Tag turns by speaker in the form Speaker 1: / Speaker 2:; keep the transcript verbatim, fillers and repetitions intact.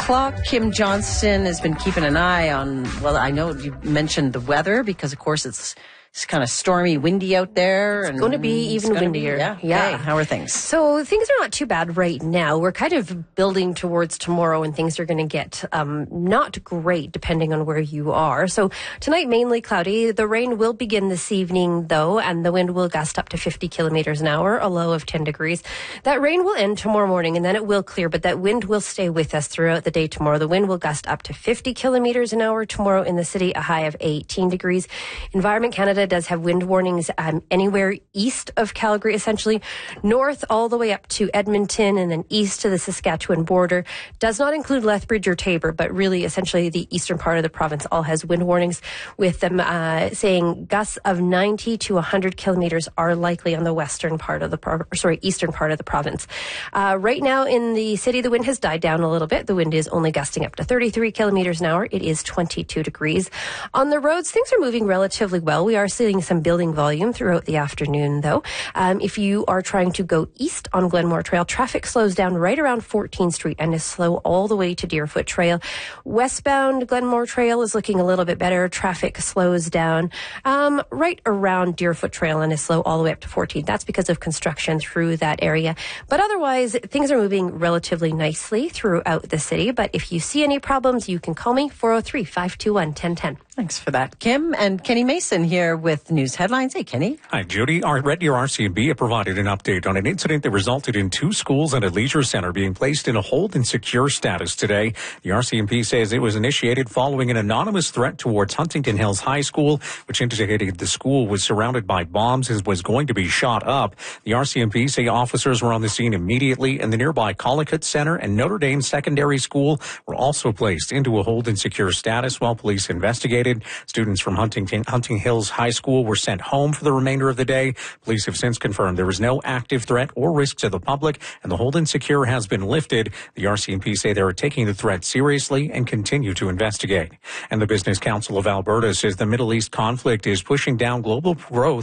Speaker 1: o'clock. Kim Johnston has been keeping an eye on, well, I know you mentioned the weather because, of course, it's It's kind of stormy, windy out there.
Speaker 2: It's
Speaker 1: and
Speaker 2: going to be even windier.
Speaker 1: Be, yeah.
Speaker 2: yeah.
Speaker 1: Okay. How are things?
Speaker 2: So things are not too bad right now. We're kind of building towards tomorrow and things are going to get um, not great depending on where you are. So tonight, mainly cloudy. The rain will begin this evening, though, and the wind will gust up to fifty kilometers an hour, a low of ten degrees. That rain will end tomorrow morning and then it will clear, but that wind will stay with us throughout the day tomorrow. The wind will gust up to fifty kilometers an hour tomorrow in the city, a high of eighteen degrees. Environment Canada does have wind warnings um, anywhere east of Calgary, essentially north all the way up to Edmonton and then east to the Saskatchewan border. Does not include Lethbridge or Taber, but really essentially the eastern part of the province all has wind warnings, with them uh, saying gusts of ninety to one hundred kilometers are likely on the western part of the pro- sorry eastern part of the province. Uh, right now in the city, the wind has died down a little bit. The wind is only gusting up to thirty-three kilometers an hour. It is twenty-two degrees. On the roads, things are moving relatively well. We are seeing some building volume throughout the afternoon, though. Um, if you are trying to go east on Glenmore Trail, traffic slows down right around fourteenth Street and is slow all the way to Deerfoot Trail. Westbound Glenmore Trail is looking a little bit better. Traffic slows down um, right around Deerfoot Trail and is slow all the way up to fourteenth. That's because of construction through that area. But otherwise, things are moving relatively nicely throughout the city. But if you see any problems, you can call me, four oh three, five two one, one oh one oh.
Speaker 1: Thanks for that, Kim. And Kenny Mason here with news headlines. Hey, Kenny.
Speaker 3: Hi, Judy. Our Red Deer R C M P have provided an update on an incident that resulted in two schools and a leisure center being placed in a hold and secure status today. The R C M P says it was initiated following an anonymous threat towards Huntington Hills High School, which indicated the school was surrounded by bombs and was going to be shot up. The R C M P say officers were on the scene immediately, and the nearby Collicutt Center and Notre Dame Secondary School were also placed into a hold and secure status while police investigated. Students from Huntington, Huntington Hills High School were sent home for the remainder of the day. Police have since confirmed there was no active threat or risk to the public, and the hold and secure has been lifted. The R C M P say they are taking the threat seriously and continue to investigate. And the Business Council of Alberta says the Middle East conflict is pushing down global growth